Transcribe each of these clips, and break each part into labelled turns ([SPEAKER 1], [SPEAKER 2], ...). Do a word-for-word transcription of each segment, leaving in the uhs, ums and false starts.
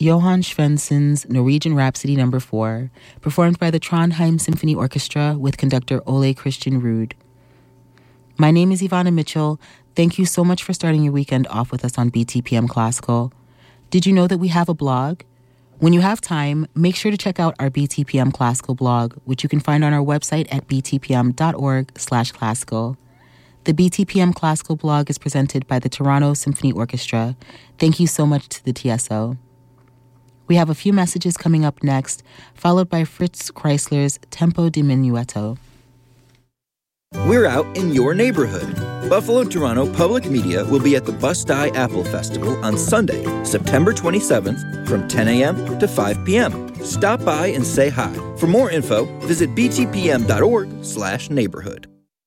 [SPEAKER 1] Johann Svensson's Norwegian Rhapsody Number four, performed by the Trondheim Symphony Orchestra with conductor Ole Christian Ruud. My name is Ivana Mitchell. Thank you so much for starting your weekend off with us on B T P M Classical. Did you know that we have a blog? When you have time, make sure to check out our B T P M Classical blog, which you can find on our website at b t p m dot org slash classical. The B T P M Classical blog is presented by the Toronto Symphony Orchestra. Thank you so much to the T S O. We have a few messages coming up next, followed by Fritz Kreisler's Tempo di Minuetto.
[SPEAKER 2] We're out in your neighborhood. Buffalo Toronto Public Media will be at the Bust-Eye Apple Festival on Sunday, September twenty-seventh from ten a.m. to five p.m. Stop by and say hi. For more info, visit b t p m dot org slash neighborhood.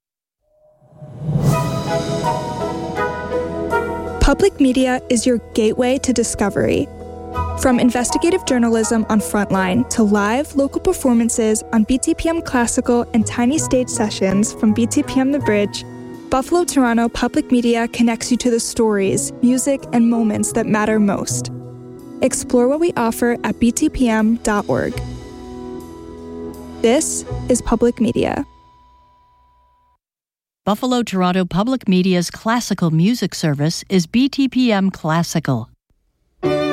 [SPEAKER 3] Public media is your gateway to discovery. From investigative journalism on Frontline to live local performances on B T P M Classical and tiny stage sessions from B T P M The Bridge, Buffalo Toronto Public Media connects you to the stories, music, and moments that matter most. Explore what we offer at b t p m dot org. This is Public Media.
[SPEAKER 4] Buffalo Toronto Public Media's classical music service is B T P M Classical.